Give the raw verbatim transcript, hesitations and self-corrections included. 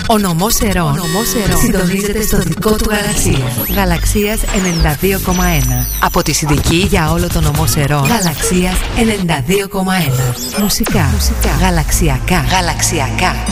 Ο νομός Ερών συντονίζεται στο δικό του γαλαξία. Γαλαξίας ενενήντα δύο κόμμα ένα. Από τη Συνδική για όλο το νομό Ερών. Γαλαξίας ενενήντα δύο κόμμα ένα. Μουσικά. Μουσικά. Γαλαξιακά. Γαλαξιακά.